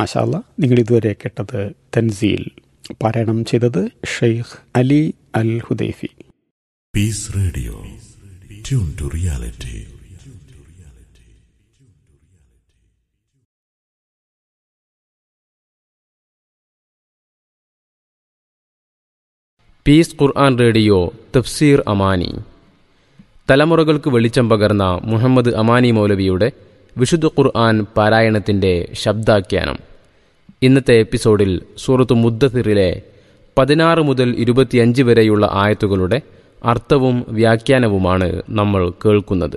മാഷാ അല്ലാഹ്. നിങ്ങൾ ഇതുവരെ കേട്ടത് തൻസീൽ, പാരായണം ചെയ്തത് Sheikh Ali al Hudaifi. Piece radio, tune to reality. Piece Quran radio തഫ്സീർ അമാനി. തലമുറകൾക്ക് വെളിച്ചം പകർന്ന മുഹമ്മദ് അമാനി മൗലവിയുടെ വിശുദ്ധ ഖുർആൻ പാരായണത്തിൻ്റെ ശബ്ദാഖ്യാനം. ഇന്നത്തെ എപ്പിസോഡിൽ സൂറത്ത് മുദ്ദസിറിലെ 16 മുതൽ 25 വരെയുള്ള ആയത്തുകളുടെ അർത്ഥവും വ്യാഖ്യാനവുമാണ് നമ്മൾ കേൾക്കുന്നത്.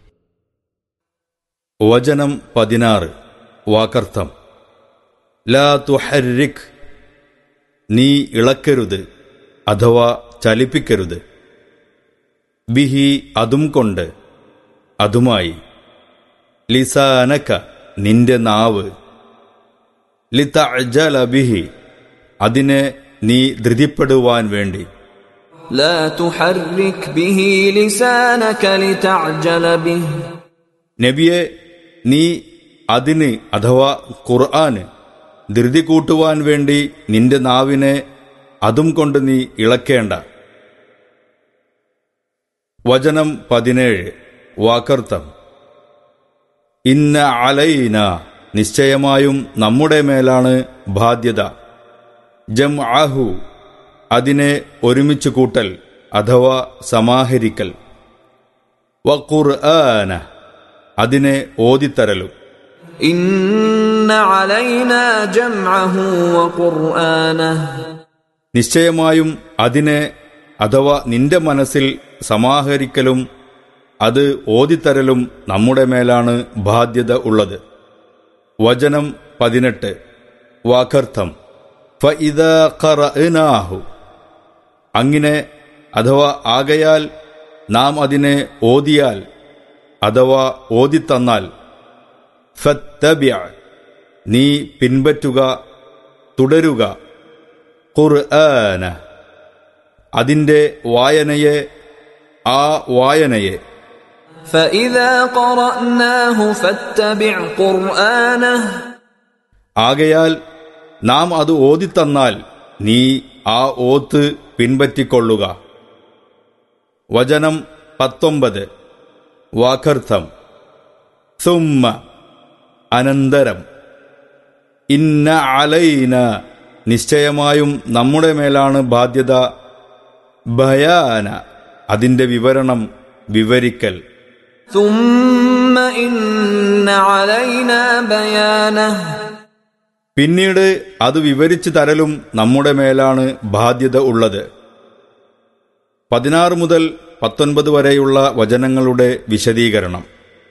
വചനം 16. വാക്കർത്ഥം. ലാ തുഹർരിക്, നീ ഇളക്കരുത് അഥവാ ചലിപ്പിക്കരുത്, ബിഹി, അതും കൊണ്ട്, അതുമായി, ലിസാനക, നിന്റെ നാവ്, ലിതഅജല ബിഹി, അതിനെ നീ ധൃതിപ്പെടുവാൻ വേണ്ടി. ലാ തുഹർരിക് ബിഹി ലിസാനക ലിതഅജല ബിഹി, നബിയെ, നീ അതിന് അഥവാ ഖുർആന് ധൃതി കൂട്ടുവാൻ വേണ്ടി നിന്റെ നാവിനെ അതും കൊണ്ട് നീ ഇളക്കേണ്ട. വചനം 17. വാക്കർത്ഥം. ഇന്ന അലൈന, നിശ്ചയമായും നമ്മുടെ മേലാണ് ബാധ്യത, ജംഅഹു, അതിനെ ഒരുമിച്ച് കൂട്ടൽ അഥവാ സമാഹരിക്കൽ, വഖുർആന, അതിനെ ഓതിത്തരലും. ഇന്ന അലൈനാ ജംഅഹു വഖുർആനഹു, നിശ്ചയമായും അതിനെ അഥവാ നിന്റെ മനസ്സിൽ സമാഹരിക്കലും അത് ഓതിത്തരലും നമ്മുടെ മേലാണ് ബാധ്യത ഉള്ളത്. വചനം 18. വാക്കർത്ഥം. ഫഇദാ ഖറഅനാഹു, അങ്ങനെ അഥവാ ആകയാൽ നാം അതിനെ ഓതിയാൽ അഥവാ ഓതിത്തന്നാൽ, ഫത്തബിഅ, നീ പിൻപറ്റുക, തുടരുക, ഖുർആന, അതിൻ്റെ വായനയെ, ആ വായനയെ. ഫഇദാ ഖറഅനാഹു ഫത്തബിഅ ഖുർആനഹു, ആകയാൽ നാം അത് ഓതിത്തന്നാൽ നീ ആ ഓത്ത് പിൻപറ്റിക്കൊള്ളുക. വചനം 19. വാക്കർത്ഥം. സുമ്മ, അനന്തരം, ഇന്ന അലൈന, നിശ്ചയമായും നമ്മുടെ മേലാണ് ബാധ്യത, ബയാന, അതിൻ്റെ വിവരണം, വിവരിക്കൽ. സുമ്മ ഇന്ന അലൈനാ ബയാനഹു, പിന്നീട് അത് വിവരിച്ചു തരലും നമ്മുടെ മേലാണ് ബാധ്യത ഉള്ളത്. 16 മുതൽ 19 വരെയുള്ള വചനങ്ങളുടെ വിശദീകരണം.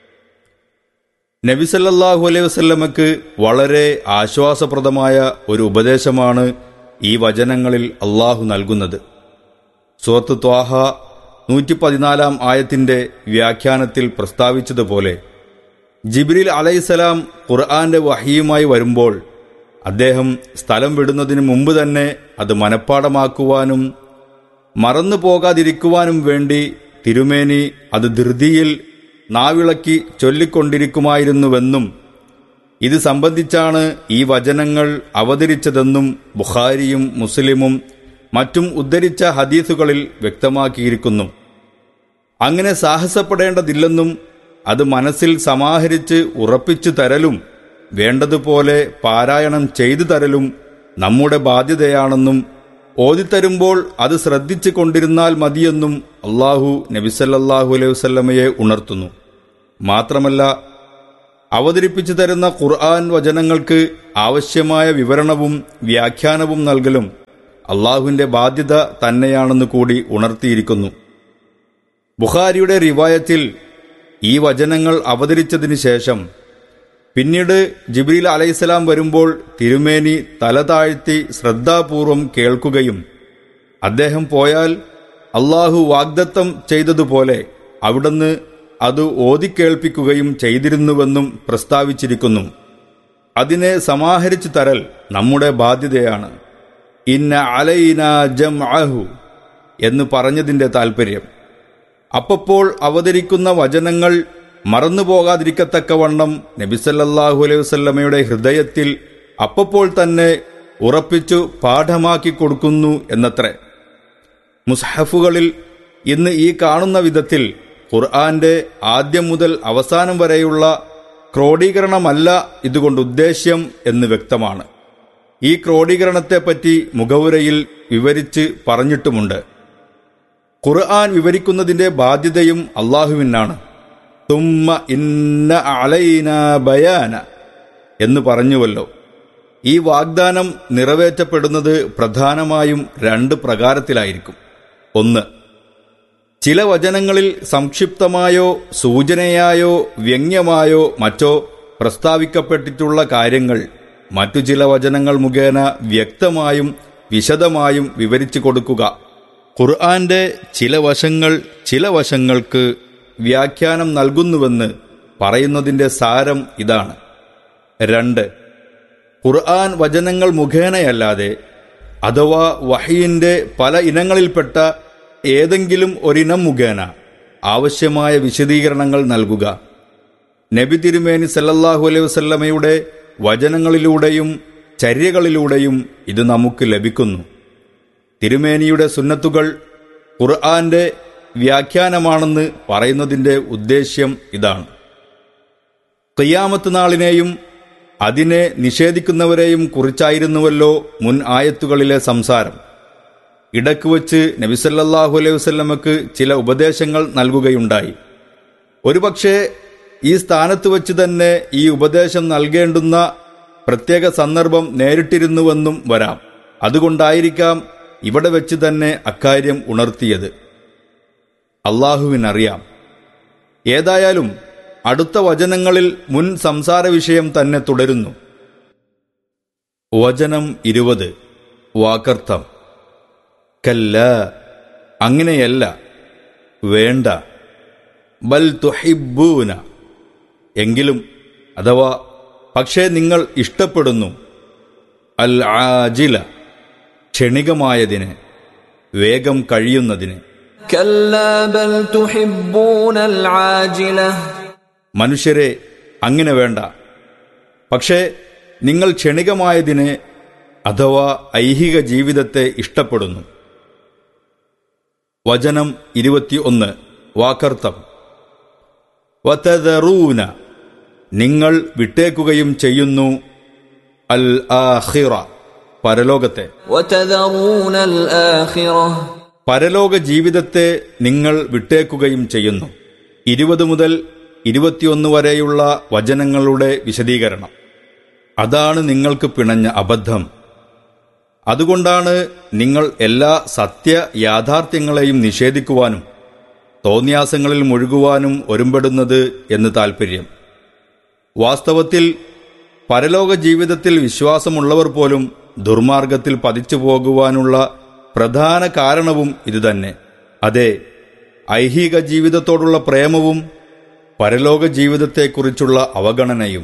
നബി സല്ലല്ലാഹു അലൈഹി വസല്ലമക്ക് വളരെ ആശ്വാസപ്രദമായ ഒരു ഉപദേശമാണ് ഈ വചനങ്ങളിൽ അള്ളാഹു നൽകുന്നത്. സൂറത്ത് ത്വാഹ 114 ആയത്തിന്റെ വ്യാഖ്യാനത്തിൽ പ്രസ്താവിച്ചതുപോലെ, ജിബ്രീൽ അലൈഹിസ്സലാം ഖുർആന്റെ വഹിയുമായി വരുമ്പോൾ അദ്ദേഹം സ്ഥലം വിടുന്നതിന് മുമ്പ് തന്നെ അത് മനഃപ്പാടമാക്കുവാനും മറന്നു പോകാതിരിക്കുവാനും വേണ്ടി തിരുമേനി അത് ധൃതിയിൽ നാവിളക്കി ചൊല്ലിക്കൊണ്ടിരിക്കുമായിരുന്നുവെന്നും ഇത് സംബന്ധിച്ചാണ് ഈ വചനങ്ങൾ അവതരിച്ചതെന്നും ബുഖാരിയും മുസ്ലിമും മറ്റും ഉദ്ധരിച്ച ഹദീസുകളിൽ വ്യക്തമാക്കിയിരിക്കുന്നു. അങ്ങനെ സാഹസപ്പെടേണ്ടതില്ലെന്നും അത് മനസ്സിൽ സമാഹരിച്ച് ഉറപ്പിച്ചു തരലും വേണ്ടതുപോലെ പാരായണം ചെയ്തു തരലും നമ്മുടെ ബാധ്യതയാണെന്നും ഓതിത്തരുമ്പോൾ അത് ശ്രദ്ധിച്ചു കൊണ്ടിരുന്നാൽ മതിയെന്നും അള്ളാഹു നബി സല്ലല്ലാഹു അലൈഹി വസല്ലമയെ ഉണർത്തുന്നു. മാത്രമല്ല, അവതരിപ്പിച്ചു തരുന്ന ഖുർആൻ വചനങ്ങൾക്ക് ആവശ്യമായ വിവരണവും വ്യാഖ്യാനവും നൽകലും അള്ളാഹുവിന്റെ ബാധ്യത തന്നെയാണെന്ന് കൂടി ഉണർത്തിയിരിക്കുന്നു. ബുഖാരിയുടെ റിവായത്തിൽ ഈ വചനങ്ങൾ അവതരിച്ചതിന് ശേഷം പിന്നീട് ജിബ്രീൽ അലൈഹിസ്സലാം വരുമ്പോൾ തിരുമേനി തല താഴ്ത്തി ശ്രദ്ധാപൂർവം കേൾക്കുകയും അദ്ദേഹം പോയാൽ അള്ളാഹു വാഗ്ദത്തം ചെയ്തതുപോലെ അവിടുന്ന് അത് ഓതിക്കേൾപ്പിക്കുകയും ചെയ്തിരുന്നുവെന്നും പ്രസ്താവിച്ചിരിക്കുന്നു. അതിനെ സമാഹരിച്ചു തരൽ നമ്മുടെ ബാധ്യതയാണ്. ഇന്ന അലൈന ജംഅഹു എന്ന് പറഞ്ഞതിന്റെ താൽപ്പര്യം അപ്പോൾ അവതരിക്കുന്ന വചനങ്ങൾ മറന്നുപോകാതിരിക്കത്തക്കവണ്ണം നബി സല്ലല്ലാഹു അലൈഹി വസല്ലമയുടെ ഹൃദയത്തിൽ അപ്പോൾ തന്നെ ഉറപ്പിച്ചു പാഠമാക്കി കൊടുക്കുന്നു എന്നത്രേ. മുസ്ഹഫുകളിൽ ഇന്ന് ഈ കാണുന്ന വിധത്തിൽ ഖുർആന്റെ ആദ്യം മുതൽ അവസാനം വരെയുള്ള ക്രോഡീകരണമല്ല ഇതുകൊണ്ട് ഉദ്ദേശ്യം എന്ന് വ്യക്തമാണ്. ഈ ക്രോഡീകരണത്തെപ്പറ്റി മുഖവുരയിൽ വിവരിച്ച് പറഞ്ഞിട്ടുമുണ്ട്. ഖുർആൻ വിവരിക്കുന്നതിന്റെ ബാധ്യതയും അള്ളാഹുവിനാണ്. തുമ്മ ഇന്ന അലൈനാ ബയാന എന്ന് പറഞ്ഞുവല്ലോ. ഈ വാഗ്ദാനം നിറവേറ്റപ്പെടുന്നത് പ്രധാനമായും 2 പ്രകാരത്തിലായിരിക്കും. 1, ചില വചനങ്ങളിൽ സംക്ഷിപ്തമായോ സൂചനയായോ വ്യംഗ്യമായോ മറ്റോ പ്രസ്താവിക്കപ്പെട്ടിട്ടുള്ള കാര്യങ്ങൾ മറ്റു ചില വചനങ്ങൾ മുഖേന വ്യക്തമായും വിശദമായും വിവരിച്ചു കൊടുക്കുക. ഖുർആന്റെ ചില വശങ്ങൾ ചില വശങ്ങൾക്ക് വ്യാഖ്യാനം നൽകുന്നുവെന്ന് പറയുന്നതിന്റെ സാരം ഇതാണ്. 2, ഖുർആൻ വചനങ്ങൾ മുഖേനയല്ലാതെ അഥവാ വഹയിന്റെ പല ഇനങ്ങളിൽപ്പെട്ട ഏതെങ്കിലും ഒരിനം മുഖേന ആവശ്യമായ വിശദീകരണങ്ങൾ നൽകുക. നബി തിരുമേനി സല്ലല്ലാഹു അലൈഹി വസല്ലമയുടെ വചനങ്ങളിലൂടെയും ചര്യകളിലൂടെയും ഇത് നമുക്ക് ലഭിക്കുന്നു. തിരുമേനിയുടെ സുന്നത്തുകൾ ഖുർആന്റെ വ്യാഖ്യാനമാണെന്ന് പറയുന്നതിന്റെ ഉദ്ദേശ്യം ഇതാണ്. ഖിയാമത്ത് നാളിനെയും അതിനെ നിഷേധിക്കുന്നവരെയും കുറിച്ചായിരുന്നുവല്ലോ മുൻ ആയത്തുകളിലെ സംസാരം. ഇടക്ക് വച്ച് നബി സല്ലല്ലാഹു അലൈഹി വസല്ലമക്ക് ചില ഉപദേശങ്ങൾ നൽകുകയുണ്ടായി. ഒരുപക്ഷെ ഈ സ്ഥാനത്ത് വച്ച് തന്നെ ഈ ഉപദേശം നൽകേണ്ടുന്ന പ്രത്യേക സന്ദർഭം നേരിട്ടിരുന്നുവെന്നും വരാം. അതുകൊണ്ടായിരിക്കാം ഇവിടെ വെച്ച് തന്നെ അക്കാര്യം ഉണർത്തിയത്. അള്ളാഹുവിനറിയാം. ഏതായാലും അടുത്ത വചനങ്ങളിൽ മുൻ സംസാര വിഷയം തന്നെ തുടരുന്നു. വചനം 20 വാക്കർത്ഥം. കല്ല, അങ്ങനെയല്ല, വേണ്ട. ബൽ തുഹിബ്ബൂന, എങ്കിലും അഥവാ പക്ഷേ നിങ്ങൾ ഇഷ്ടപ്പെടുന്നു. അൽ ആജില, ക്ഷണികമായതിന്, വേഗം കഴിയുന്നതിന്. കല്ലാ ബൽ തുഹിബ്ബൂനൽ ആജില, മനുഷ്യരെ അങ്ങനെ വേണ്ട, പക്ഷേ നിങ്ങൾ ക്ഷണികമായതിനെ അഥവാ ഐഹിക ജീവിതത്തെ ഇഷ്ടപ്പെടുന്നു. വചനം 21 വാക്കർത്ഥം. വതദറൂന, നിങ്ങൾ വിട്ടേക്കുകയും ചെയ്യുന്നു. അൽ ആഖിറ, പരലോകത്തെ. വതദറൂനൽ ആഖിറ, പരലോക ജീവിതത്തെ നിങ്ങൾ വിട്ടേക്കുകയും ചെയ്യുന്നു. 20 മുതൽ 21 വരെയുള്ള വചനങ്ങളുടെ വിശദീകരണം. അതാണ് നിങ്ങൾക്ക് പിണഞ്ഞ അബദ്ധം. അതുകൊണ്ടാണ് നിങ്ങൾ എല്ലാ സത്യ യാഥാർത്ഥ്യങ്ങളെയും നിഷേധിക്കുവാനും തോന്യാസങ്ങളിൽ മുഴുകുവാനും ഒരുമ്പെടുന്നത് എന്ന് താൽപ്പര്യം. വാസ്തവത്തിൽ പരലോക ജീവിതത്തിൽ വിശ്വാസമുള്ളവർ പോലും ദുർമാർഗത്തിൽ പതിച്ചു പോകുവാനുള്ള പ്രധാന കാരണവും ഇതുതന്നെ. അതെ, ഐഹിക ജീവിതത്തോടുള്ള പ്രേമവും പരലോക ജീവിതത്തെക്കുറിച്ചുള്ള അവഗണനയും.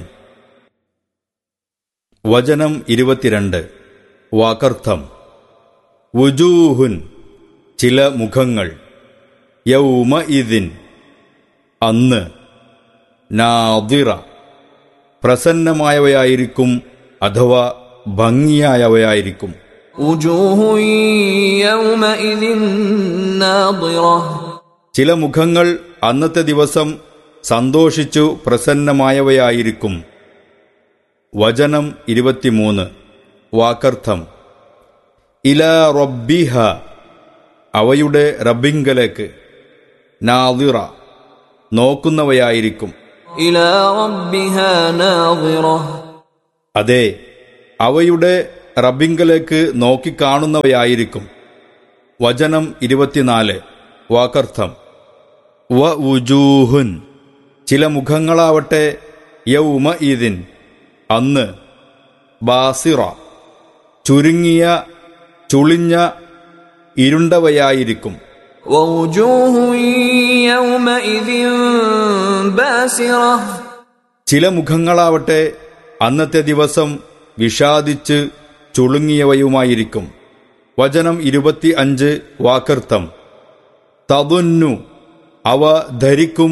വചനം 22 വാക്കർത്ഥം. വുജൂഹുൻ, ചില മുഖങ്ങൾ. യൗമഇദിൻ, അന്ന്. നാദിറ, പ്രസന്നമായവയായിരിക്കും അഥവാ ഭംഗിയായവയായിരിക്കും. വുജൂഹു യൗമഇദിൻ നാദിറ, ചില മുഖങ്ങൾ അന്നത്തെ ദിവസം സന്തോഷിച്ചു പ്രസന്നമായവയായിരിക്കും. വചനം 23 വാക്കർത്ഥം. ഇലാ റബ്ബിഹ, അവയുടെ റബ്ബിങ്കലേക്ക്. നാദിറ, നോക്കുന്നവയായിരിക്കും. ഇലാ റബ്ബിഹാ നാദിറ, അതെ, അവയുടെ റബ്ബിങ്കലേക്ക് നോക്കിക്കാണുന്നവയായിരിക്കും. വചനം 24 വാക്കർത്ഥം. വവുജൂഹുൻ, ചില മുഖങ്ങളാവട്ടെ യൗമഇദിൻ, അന്ന്. ബാസിറ, ചുരുങ്ങിയ ചുളിഞ്ഞ ഇരുണ്ടവയായിരിക്കും. വവുജൂഹു യൗമഇദിൻ ബാസിറ, ചില മുഖങ്ങളാവട്ടെ അന്നത്തെ ദിവസം വിഷാദിച്ച് ചുളുങ്ങിയവയുമായിരിക്കും. വചനം 25 വാക്കർത്ഥം. തദുന്നു, അവ ധരിക്കും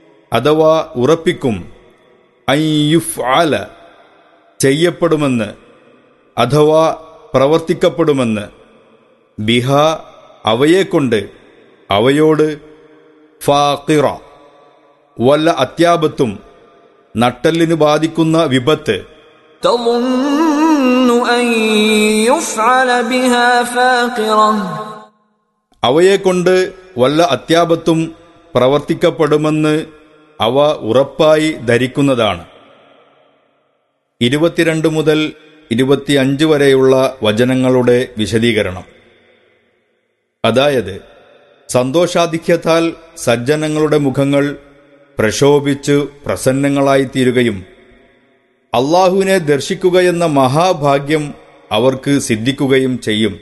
അഥവാ ഉറപ്പിക്കും. അയ്യുഫ്അല, ചെയ്യപ്പെടുമെന്ന്. അഥവാ പ്രവർത്തിക്കപ്പെടുമെന്ന്, ബിഹ അവയെക്കൊണ്ട്, അവയോട്, ഫാഖിറ വല്ല അത്യാപത്തും, നട്ടെല്ലിന് ബാധിക്കുന്ന വിപത്ത്, تظن أن يفعل بها فاقرة അവയെക്കൊണ്ട് വല്ല അത്യാപത്തും പ്രവർത്തിക്കപ്പെടുമെന്ന് അവ ഉറപ്പായി ധരിക്കുന്നതാണ്. 22 മുതൽ 25 വരെയുള്ള വചനങ്ങളുടെ വിശദീകരണം. അതായത്, സന്തോഷാധിക്യത്താൽ സജ്ജനങ്ങളുടെ മുഖങ്ങൾ പ്രശോഭിച്ചു പ്രസന്നങ്ങളായിത്തീരുകയും അള്ളാഹുവിനെ ദർശിക്കുകയെന്ന മഹാഭാഗ്യം അവർക്ക് സിദ്ധിക്കുകയും ചെയ്യും.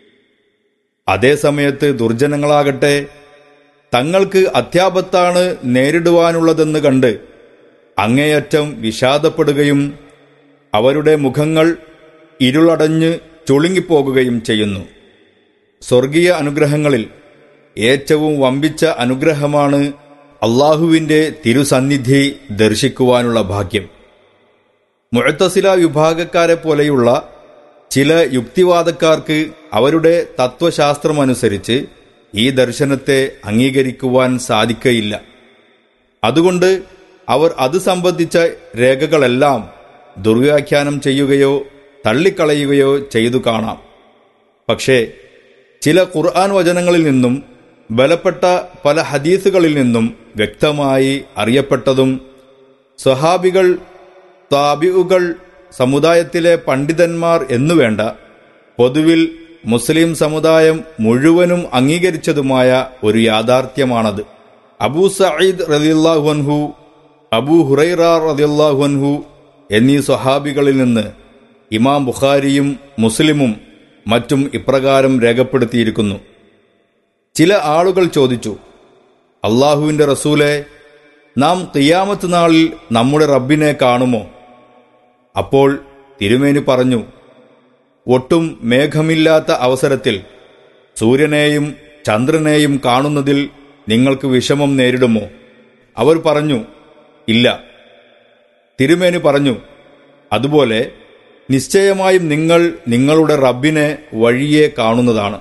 അതേസമയത്ത് ദുർജനങ്ങളാകട്ടെ തങ്ങൾക്ക് അത്യാപത്താണ് നേരിടുവാനുള്ളതെന്ന് കണ്ട് അങ്ങേയറ്റം വിഷാദപ്പെടുകയും അവരുടെ മുഖങ്ങൾ ഇരുളടഞ്ഞ് ചുളുങ്ങിപ്പോകുകയും ചെയ്യുന്നു. സ്വർഗീയ അനുഗ്രഹങ്ങളിൽ ഏറ്റവും വമ്പിച്ച അനുഗ്രഹമാണ് അള്ളാഹുവിൻ്റെ തിരുസന്നിധി ദർശിക്കുവാനുള്ള ഭാഗ്യം. മുഅ്തസില വിഭാഗക്കാരെ പോലെയുള്ള ചില യുക്തിവാദക്കാർക്ക് അവരുടെ തത്വശാസ്ത്രമനുസരിച്ച് ഈ ദർശനത്തെ അംഗീകരിക്കുവാൻ സാധിക്കയില്ല. അതുകൊണ്ട് അവർ അത് സംബന്ധിച്ച രേഖകളെല്ലാം ദുർവ്യാഖ്യാനം ചെയ്യുകയോ തള്ളിക്കളയുകയോ ചെയ്തു കാണാം. പക്ഷേ ചില ഖുർആൻ വചനങ്ങളിൽ നിന്നും ബലപ്പെട്ട പല ഹദീസുകളിൽ നിന്നും വ്യക്തമായി അറിയപ്പെട്ടതും സ്വഹാബികൾ, താബിഉകൾ, സമുദായത്തിലെ പണ്ഡിതന്മാർ എന്നുവേണ്ട പൊതുവിൽ മുസ്ലിം സമുദായം മുഴുവനും അംഗീകരിച്ചതുമായ ഒരു യാഥാർത്ഥ്യമാണത്. അബൂ സഈദ് റളിയല്ലാഹു അൻഹു, അബൂ ഹുറൈറ റളിയല്ലാഹു അൻഹു എന്നീ സ്വഹാബികളിൽ നിന്ന് ഇമാം ബുഖാരിയും മുസ്ലിമും മറ്റും ഇപ്രകാരം രേഖപ്പെടുത്തിയിരിക്കുന്നു. ചില ആളുകൾ ചോദിച്ചു, അള്ളാഹുവിൻ്റെ റസൂലെ, നാം ഖിയാമത്ത് നാളിൽ നമ്മുടെ റബ്ബിനെ കാണുമോ? അപ്പോൾ തിരുമേനി പറഞ്ഞു, ഒട്ടും മേഘമില്ലാത്ത അവസരത്തിൽ സൂര്യനെയും ചന്ദ്രനെയും കാണുന്നതിൽ നിങ്ങൾക്ക് വിഷമം നേരിടുമോ? അവർ പറഞ്ഞു, ഇല്ല. തിരുമേനി പറഞ്ഞു, അതുപോലെ നിശ്ചയമായും നിങ്ങൾ നിങ്ങളുടെ റബ്ബിനെ വഴിയെ കാണുന്നതാണ്.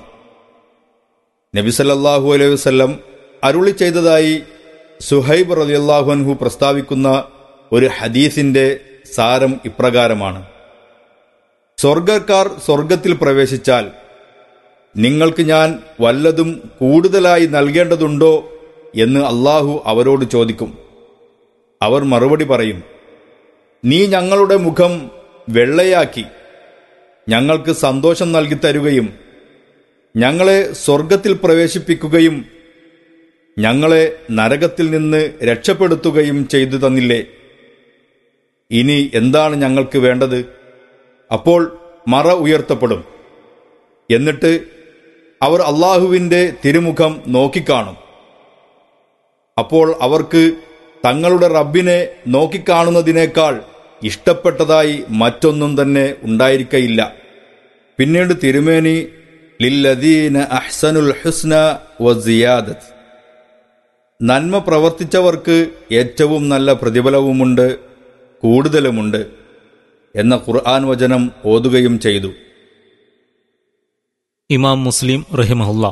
നബി സല്ലല്ലാഹു അലൈഹി വസല്ലം അരുളി ചെയ്തതായി സുഹൈബ് റളിയല്ലാഹു അൻഹു പ്രസ്താവിക്കുന്ന ഒരു ഹദീസിന്റെ സാരം ഇപ്രകാരമാണ്: സ്വർഗക്കാർ സ്വർഗത്തിൽ പ്രവേശിച്ചാൽ നിങ്ങൾക്ക് ഞാൻ വല്ലതും കൂടുതലായി നൽകേണ്ടതുണ്ടോ എന്ന് അള്ളാഹു അവരോട് ചോദിക്കും. അവർ മറുപടി പറയും, നീ ഞങ്ങളുടെ മുഖം വെള്ളയാക്കി ഞങ്ങൾക്ക് സന്തോഷം നൽകി തരുകയും ഞങ്ങളെ സ്വർഗത്തിൽ പ്രവേശിപ്പിക്കുകയും ഞങ്ങളെ നരകത്തിൽ നിന്ന് രക്ഷപ്പെടുത്തുകയും ചെയ്തു തന്നില്ലേ? ഇനി എന്താണ് ഞങ്ങൾക്ക് വേണ്ടത്? അപ്പോൾ മറ ഉയർത്തപ്പെടും. എന്നിട്ട് അവർ അള്ളാഹുവിൻ്റെ തിരുമുഖം നോക്കിക്കാണും. അപ്പോൾ അവർക്ക് തങ്ങളുടെ റബ്ബിനെ നോക്കിക്കാണുന്നതിനേക്കാൾ ഇഷ്ടപ്പെട്ടതായി മറ്റൊന്നും തന്നെ ഉണ്ടായിരിക്കയില്ല. പിന്നീട് തിരുമേനി ലില്ലദീന അഹ്സനുൽ ഹുസ്ന വസിയാദത്ത്, നന്മ പ്രവർത്തിച്ചവർക്ക് ഏറ്റവും നല്ല പ്രതിഫലവുമുണ്ട്, കൂടുതലുമുണ്ട് എന്ന ഖുർആൻ വചനം ഓതുകയും ചെയ്തു. ഇമാം മുസ്ലിം റഹിമഹുല്ല.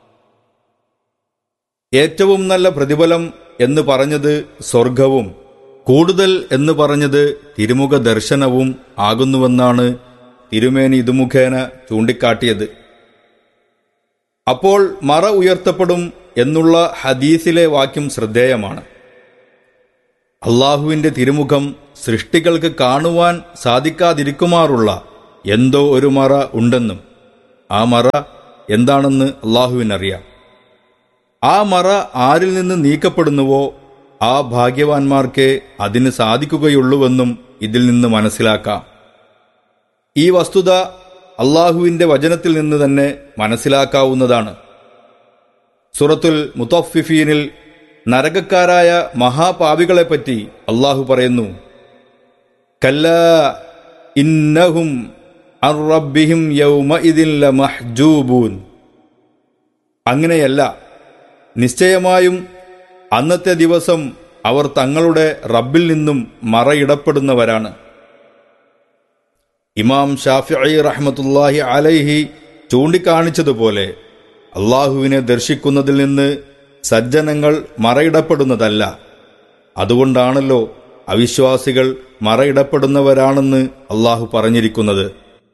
ഏറ്റവും നല്ല പ്രതിഫലം എന്ന് പറഞ്ഞത് സ്വർഗവും കൂടുതൽ എന്ന് പറഞ്ഞത് തിരുമുഖ ദർശനവും ആകുന്നുവെന്നാണ് തിരുമേനി ഇത് മുഖേന ചൂണ്ടിക്കാട്ടിയത്. അപ്പോൾ മറ ഉയർത്തപ്പെടും എന്നുള്ള ഹദീസിലെ വാക്യം ശ്രദ്ധേയമാണ്. അള്ളാഹുവിൻ്റെ തിരുമുഖം സൃഷ്ടികൾക്ക് കാണുവാൻ സാധിക്കാതിരിക്കുമാറുള്ള എന്തോ ഒരു മറ ഉണ്ടെന്നും ആ മറ എന്താണെന്ന് അള്ളാഹുവിനറിയാം. ആ മറ ആരിൽ നിന്ന് നീക്കപ്പെടുന്നുവോ ആ ഭാഗ്യവാന്മാർക്ക് അതിന് സാധിക്കുകയുള്ളൂവെന്നും ഇതിൽ നിന്ന് മനസ്സിലാക്കാം. ഈ വസ്തുത അള്ളാഹുവിൻ്റെ വചനത്തിൽ നിന്ന് തന്നെ മനസ്സിലാക്കാവുന്നതാണ്. സൂറത്തുൽ മുത്തഫിഫീനിൽ നരകക്കാരായ മഹാപാപികളെപ്പറ്റി അള്ളാഹു പറയുന്നു, കല്ലാ ഇന്നഹും അൻ റബ്ബിഹിം യൗമഇദിൻ ലമഹ്ജൂബൂൻ. അങ്ങനെയല്ല, നിശ്ചയമായും അന്നത്തെ ദിവസം അവർ തങ്ങളുടെ റബ്ബിൽ നിന്നും മറയിടപ്പെടുന്നവരാണ്. ഇമാം ഷാഫിഈ റഹ്മത്തുള്ളാഹി അലൈഹി ചൂണ്ടിക്കാണിച്ചതുപോലെ അള്ളാഹുവിനെ ദർശിക്കുന്നതിൽ നിന്ന് സജ്ജനങ്ങൾ മറയിടപ്പെടുന്നതല്ല. അതുകൊണ്ടാണല്ലോ അവിശ്വാസികൾ മറയിടപ്പെടുന്നവരാണെന്ന് അള്ളാഹു പറഞ്ഞിരിക്കുന്നത്.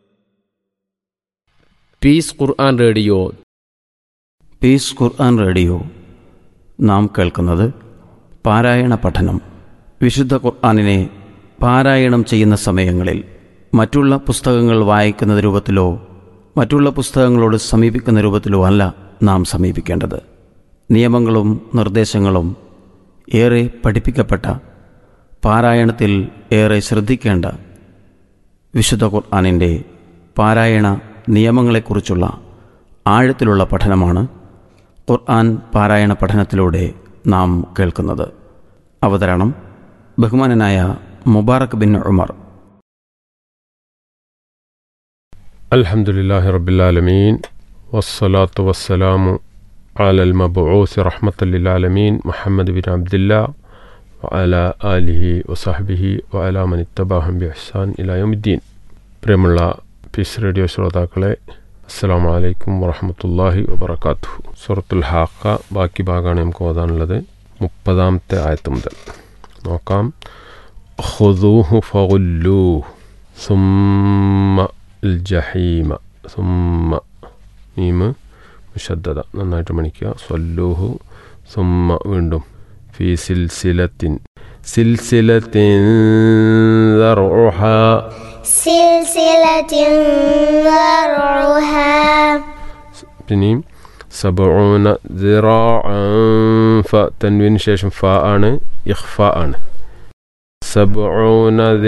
പീസ് ഖുർആൻ റേഡിയോ പീസ് ഖുർആൻ റേഡിയോ നാം കേൾക്കുന്നത് പാരായണ പഠനം. വിശുദ്ധ ഖുർആനിനെ പാരായണം ചെയ്യുന്ന സമയങ്ങളിൽ മറ്റുള്ള പുസ്തകങ്ങൾ വായിക്കുന്ന രൂപത്തിലോ മറ്റുള്ള പുസ്തകങ്ങളോട് സമീപിക്കുന്ന രൂപത്തിലോ അല്ല നാം സമീപിക്കേണ്ടത്. നിയമങ്ങളും നിർദ്ദേശങ്ങളും ഏറെ പഠിപ്പിക്കപ്പെട്ട, പാരായണത്തിൽ ഏറെ ശ്രദ്ധിക്കേണ്ട വിശുദ്ധ ഖുർആനിൻ്റെ പാരായണ നിയമങ്ങളെക്കുറിച്ചുള്ള ആഴത്തിലുള്ള പഠനമാണ് ഖുർആൻ പാരായണ പഠനത്തിലൂടെ നാം കേൾക്കുന്നത്. അവതരണം ബഹുമാനനായ മുബാറക് ബിൻ ഉമർ. അൽഹംദുലില്ലാഹി റബ്ബിൽ ആലമീൻ വസ്സലാത്തു വസ്സലാമു അലൽ മബ്ഊസ് റഹ്മത്തൽ ലിൽ ആലമീൻ മുഹമ്മദ് ബിൻ അബ്ദുല്ലാഹ് വഅലാ ആലിഹി വസഹ്ബിഹി വഅലാ മൻ ഇത്തബഅഹും ബിഇഹ്സാൻ ഇലാ യൗമിദ്ദീൻ. പ്രിയമുള്ള പീസ് റേഡിയോ ശ്രോതാക്കളെ, അസ്സലാമു അലൈക്കും വറഹ്മത്തുള്ളാഹി വബറകാതുഹു. സൂറത്തുൽ ഹാഖ ബാക്കി ഭാഗമാണ് നമുക്ക് ഓതാനുള്ളത്. 30-ാമത്തെ ആയത്ത് മുതൽ നോക്കാം. ഖുദൂഹു ഫഗുല്ലൂഹു സുമ്മ അൽ ജഹീമ സുമ്മ മീം മുശദ്ദദ നന്നായിട്ട് മണിക്കുക. സ്വല്ലൂഹു സുമ്മ വീണ്ടും ഫീ സിൽസിലത്തിൻ ദർഉഹാ പിന്നെയും സബഊന ദിറാഅൻ ഫ തൻവീന് ശേഷം ഫ ആണ്, ഇഖ്ഫ ആണ്. സബഊന